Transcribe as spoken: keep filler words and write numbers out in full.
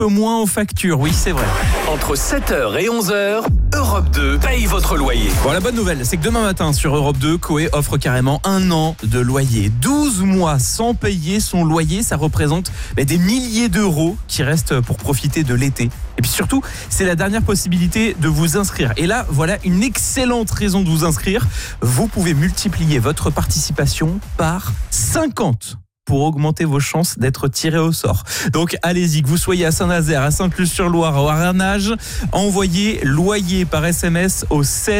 peu moins aux factures. Oui, c'est vrai. Entre sept heures et onze heures, Europe deux paye votre loyer. Bon, la bonne nouvelle, c'est que demain matin sur Europe deux, Coé offre carrément un an de loyer. douze mois sans payer son loyer, ça représente bah, des milliers d'euros qui restent pour profiter de l'été. Et puis surtout, c'est la dernière possibilité de vous inscrire. Et là, voilà une excellente raison de vous inscrire. Vous pouvez multiplier votre participation par cinquante pour augmenter vos chances d'être tiré au sort. Donc allez-y, que vous soyez à Saint-Nazaire, à Sainte-Luce-sur-Loire, à Arnage, envoyez loyer par S M S au seize